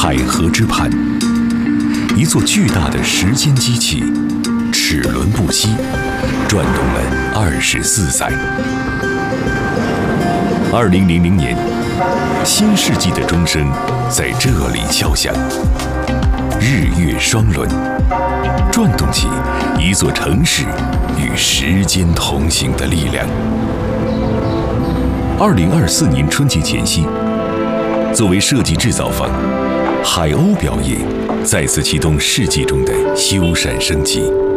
海河之畔，一座巨大的时间机器齿轮不息，转动了24载。2000年，新世纪的钟声在这里敲响，日月双轮，转动起一座城市与时间同行的力量。2024年春节前夕，作为设计制造方，海鸥表业再次启动世纪中的修缮升级。